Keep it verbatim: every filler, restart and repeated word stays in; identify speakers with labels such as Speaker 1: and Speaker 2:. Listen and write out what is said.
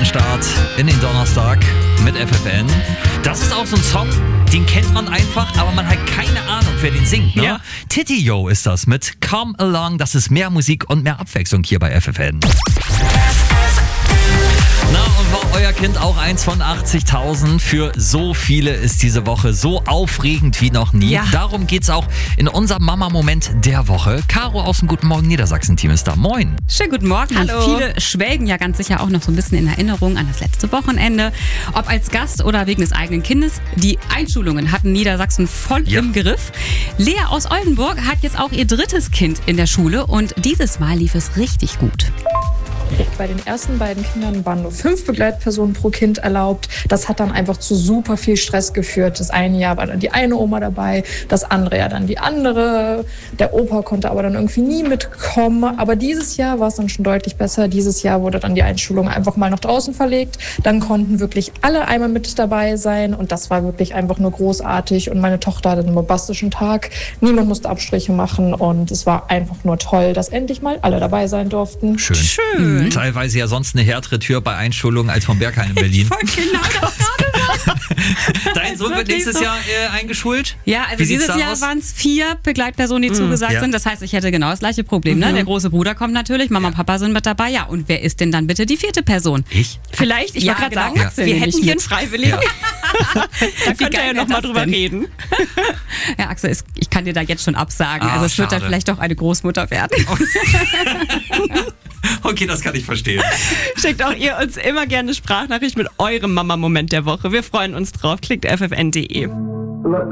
Speaker 1: Start in den Donnerstag mit F F N. Das ist auch so ein Song, den kennt man einfach, aber man hat keine Ahnung, wer den singt. Ne?
Speaker 2: Ja.
Speaker 1: Titty-Yo ist das mit Come Along. Das ist mehr Musik und mehr Abwechslung hier bei F F N. Na, und war euer Kind auch eins von achtzigtausend? Für so viele ist diese Woche so aufregend wie noch nie.
Speaker 2: Ja.
Speaker 1: Darum geht's auch in unserem Mama-Moment der Woche. Caro aus dem Guten Morgen Niedersachsen-Team ist da. Moin.
Speaker 2: Schönen guten Morgen.
Speaker 3: Hallo.
Speaker 2: Und viele schwelgen ja ganz sicher auch noch so ein bisschen in Erinnerung an das letzte Wochenende. Ob als Gast oder wegen des eigenen Kindes. Die Einschulungen hatten Niedersachsen voll
Speaker 1: Ja.
Speaker 2: im Griff. Lea aus Oldenburg hat jetzt auch ihr drittes Kind in der Schule und dieses Mal lief es richtig gut.
Speaker 3: Bei den ersten beiden Kindern waren nur fünf Begleitpersonen pro Kind erlaubt. Das hat dann einfach zu super viel Stress geführt. Das eine Jahr war dann die eine Oma dabei, das andere Jahr dann die andere. Der Opa konnte aber dann irgendwie nie mitkommen. Aber dieses Jahr war es dann schon deutlich besser. Dieses Jahr wurde dann die Einschulung einfach mal nach draußen verlegt. Dann konnten wirklich alle einmal mit dabei sein. Und das war wirklich einfach nur großartig. Und meine Tochter hatte einen bombastischen Tag. Niemand musste Abstriche machen. Und es war einfach nur toll, dass endlich mal alle dabei sein durften.
Speaker 1: Schön.
Speaker 2: Schön.
Speaker 1: Teilweise ja sonst eine härtere Tür bei Einschulungen als vom Berghain in Berlin.
Speaker 2: Voll genau das gerade.
Speaker 1: Dein Sohn wird
Speaker 2: wirklich
Speaker 1: nächstes
Speaker 2: so.
Speaker 1: Jahr äh, eingeschult?
Speaker 2: Ja, also
Speaker 1: Wie sieht's
Speaker 2: dieses
Speaker 1: da
Speaker 2: Jahr
Speaker 1: aus?
Speaker 2: waren es vier Begleitpersonen, die zugesagt
Speaker 1: ja.
Speaker 2: sind. Das heißt, ich hätte genau das gleiche Problem. Ne? Der große Bruder kommt natürlich, Mama und Papa sind mit dabei. Ja, und wer ist denn dann bitte die vierte Person?
Speaker 1: Ich?
Speaker 2: Vielleicht, ich
Speaker 3: Ja,
Speaker 2: wollte gerade
Speaker 3: genau.
Speaker 2: sagen,
Speaker 1: Ja.
Speaker 2: Axel
Speaker 3: Wir
Speaker 2: nämlich
Speaker 3: hätten hier
Speaker 2: mit.
Speaker 3: einen Freiwilligen.
Speaker 1: Ja.
Speaker 3: Da könnt ihr
Speaker 2: geil
Speaker 3: ja
Speaker 2: wär
Speaker 3: noch mal
Speaker 2: das
Speaker 3: drüber
Speaker 2: denn?
Speaker 3: reden.
Speaker 2: Ja, Axel, es- ich kann dir da jetzt schon absagen.
Speaker 1: Ah,
Speaker 2: also es wird dann
Speaker 1: schade.
Speaker 2: vielleicht doch eine Großmutter werden.
Speaker 1: Okay, das kann ich verstehen.
Speaker 3: Schickt auch ihr uns immer gerne eine Sprachnachricht mit eurem Mama-Moment der Woche. Wir freuen uns drauf. Klickt f f n punkt d e.